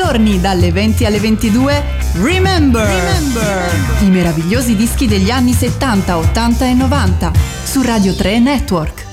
giorni dalle 20 alle 22, Remember! I meravigliosi dischi degli anni 70, 80 e 90 su Radio 3 Network.